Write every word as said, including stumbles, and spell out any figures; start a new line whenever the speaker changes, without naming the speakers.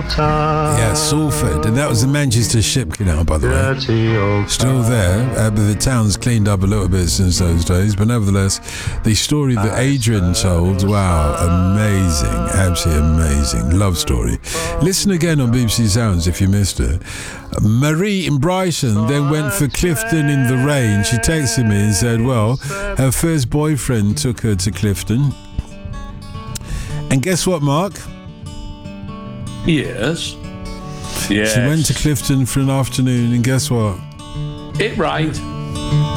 Yeah, Salford, and that was the Manchester Ship Canal, by the way. Still there, uh, but the town's cleaned up a little bit since those days. But nevertheless, the story that Adrian told, wow, amazing, absolutely amazing, love story. Listen again on B B C Sounds if you missed it. Marie in Brighton then went for Clifton in the rain. She texted me and said, well, her first boyfriend took her to Clifton. And guess what, Mark?
Yes. Yes.
She went to Clifton for an afternoon, and guess what?
It rained.